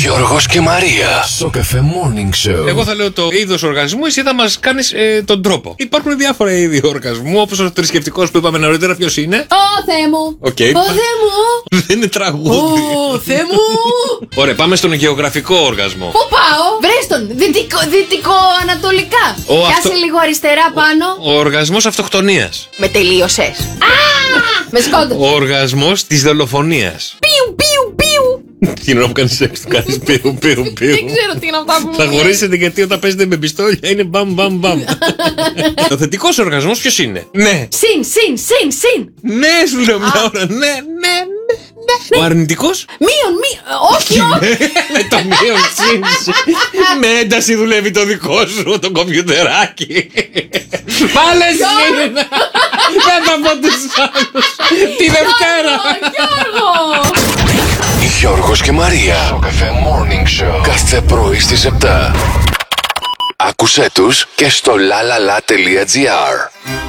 Γιώργος και Μαρία. Σοκαφέ Morning Show. Εγώ θα λέω το είδος οργασμού, εσύ θα μας κάνεις τον τρόπο. Υπάρχουν διάφορα είδη οργασμού, όπως ο θρησκευτικός που είπαμε νωρίτερα. Ποιος είναι? Ω Θεέ μου! Okay. Ω Θεέ μου! Δεν είναι τραγούδι. Ω Θεέ μου! Ωραία, πάμε στον γεωγραφικό οργασμό. Πού πάω? Βρες τον! Δυτικοανατολικά. Πιάσε λίγο αριστερά πάνω. Ο οργασμός αυτοκτονίας. Με τελείωσες. Με σκόντο. Ο οργασμός της δολοφονίας. Πιου, πιου, πιου. Τι είναι να κάνεις σεξ, του κάνεις πιου, πιου, πιου. Δεν ξέρω τι είναι αυτά που μου Θα λες. χωρίσετε γιατί όταν παίζετε με πιστόλια είναι μπαμ μπαμ μπαμ. Ο θετικός οργασμός ποιος είναι? Ναι. Συν. Ναι, σου λέω μια ώρα. Ναι. Ο αρνητικός? Μείον. Όχι. Με το μείον συν. Με ένταση δουλεύει το δικό σου το κομπιουτεράκι. Πάλε συν. Δεν θα πω τους άλλους. Τη Δευτέρα. Γιώργο. Γιώργος και Μαρία. Σοκαφέ Morning Show. Κάθε πρωί στις 7. Άκουσέ τους και στο lalala.gr.